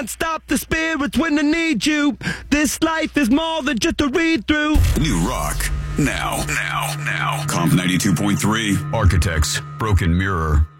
can't stop the spirits when they need you. This life is more than just a read-through. New rock. Now. Comp 92.3. Architects. Broken Mirror.